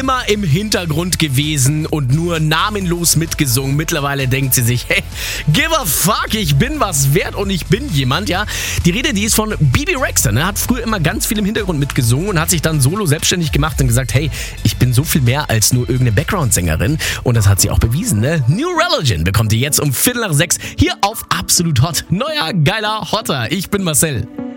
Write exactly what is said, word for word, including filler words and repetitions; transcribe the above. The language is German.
immer im Hintergrund gewesen und nur namenlos mitgesungen. Mittlerweile denkt sie sich, hey, give a fuck, ich bin was wert und ich bin jemand, ja. Die Rede, die ist von Bebe Rexha, ne? Hat früher immer ganz viel im Hintergrund mitgesungen und hat sich dann solo selbstständig gemacht und gesagt, hey, ich bin so viel mehr als nur irgendeine Background-Sängerin und das hat sie auch bewiesen, ne? New Religion bekommt ihr jetzt um Viertel nach sechs hier auf Absolut Hot. Neuer, geiler Hotter. Ich bin Marcel.